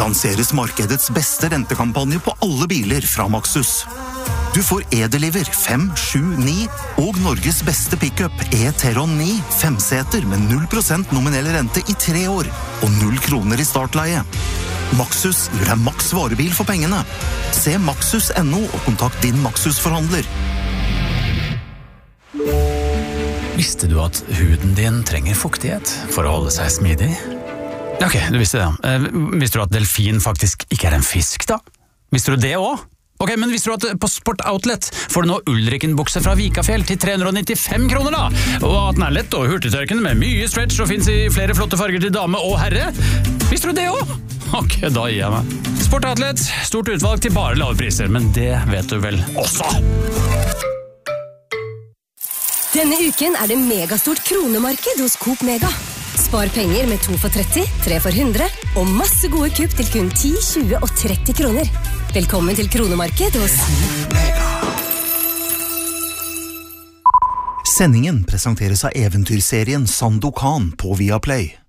lanseres markedets beste rentekampanje på alle biler fra Maxus. Du får E-Deliver 5, 7, 9 og Norges beste pickup E-Teron 9 5-seter med 0% nominell rente i 3 år og 0 kroner i startleie. Maxus gir deg maks varebil for pengene. Se Maxus.no og kontakt din Maxus-forhandler. Visste du at huden din trenger fuktighet for å holde seg smidig? Ok, du visste det. Visste du at delfin faktisk ikke en fisk da? Visste du det også? Ok, men visste du at på Sport Outlet får du nå Ulriken-bukse fra Vikafjell til 395 kroner da? Og at den lett og hurtigtørkende med mye stretch og finnes i flere flotte farger til dame og herre? Visste du det også? Ok, da gir jeg meg. Sport Outlet, stort utvalg til bare lave priser, men det vet du vel også. Denne uken det megastort kronemarked hos Coop Mega. Spar penger med 2 for 30, 3 for 100 og masse gode kupp til kun 10, 20 og 30 kroner. Velkommen til kronemarked hos Coop Mega. Sendingen presenteres av eventyrserien Sandokan på Viaplay.